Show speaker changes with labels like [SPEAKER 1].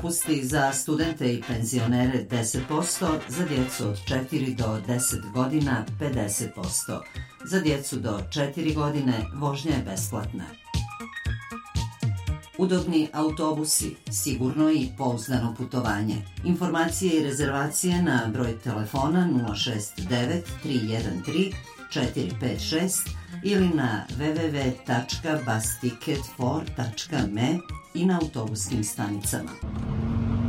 [SPEAKER 1] Popusti za studente i penzionere 10%, za djecu od 4 do 10 godina 50%. Za djecu do 4 godine vožnja je besplatna. Udobni autobusi, sigurno i pouzdano putovanje. Informacije i rezervacije na broj telefona 069 313 456 ili na www.busticketfor.me i na autobuskim stanicama.